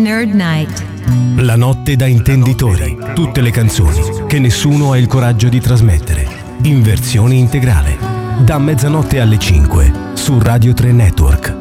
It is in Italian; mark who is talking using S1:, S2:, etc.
S1: Nerd Night.
S2: La notte da intenditori. Tutte le canzoni che nessuno ha il coraggio di trasmettere. In versione integrale. Da mezzanotte alle 5 su Radio 3 Network.